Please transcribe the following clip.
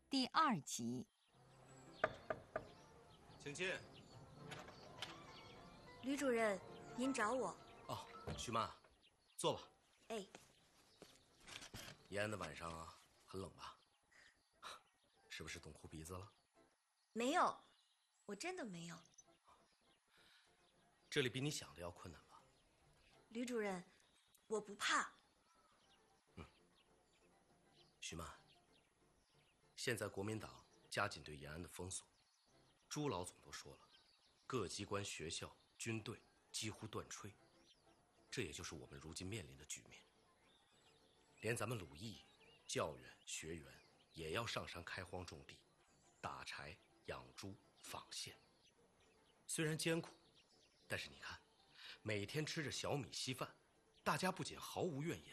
第2集。 请进。 吕主任，您找我？ 哦，徐曼，坐吧。 哎。 延安的晚上啊，很冷吧？是不是冻哭鼻子了？ 没有，我真的没有。 这里比你想的要困难吧？ 吕主任，我不怕。 徐曼，现在国民党加紧对延安的封锁，朱老总都说了，各机关、学校、军队几乎断炊，这也就是我们如今面临的局面。连咱们鲁艺、教员、学员也要上山开荒种地，打柴、养猪、纺线。虽然艰苦，但是你看，每天吃着小米稀饭，大家不仅毫无怨言，